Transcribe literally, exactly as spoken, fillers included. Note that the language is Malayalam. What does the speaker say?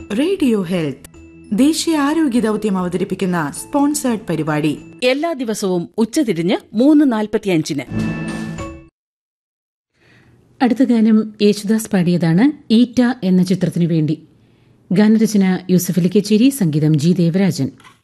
റേഡിയോ ഹെൽത്ത് ദേശീയ ആരോഗ്യ ദൗത്യം അവതരിപ്പിക്കുന്ന സ്പോൺസേർഡ് പരിപാടി എല്ലാ ദിവസവും ഉച്ചതിരിഞ്ഞ് മൂന്ന് നാൽപ്പത്തിയഞ്ചിന്. അടുത്ത ഗാനം യേശുദാസ് പാടിയതാണ്. ഈറ്റ എന്ന ചിത്രത്തിനു വേണ്ടി. ഗാനരചന യൂസഫ് അലി കച്ചേരി, സംഗീതം ജി ദേവരാജൻ.